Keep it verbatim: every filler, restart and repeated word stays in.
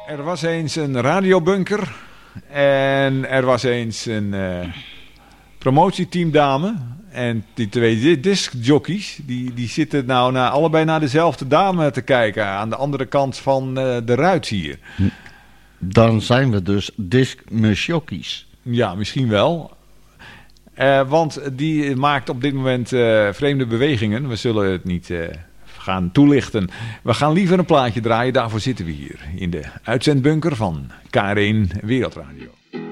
Er was eens een radiobunker en er was eens een uh, promotieteamdame. En die twee discjockeys, die, die zitten nou naar, allebei naar dezelfde dame te kijken aan de andere kant van uh, de ruit hier. Dan zijn we dus discjockeys. Ja, misschien wel. Uh, want die maakt op dit moment uh, vreemde bewegingen. We zullen het niet uh, gaan toelichten. We gaan liever een plaatje draaien. Daarvoor zitten we hier in de uitzendbunker van K R één Wereldradio.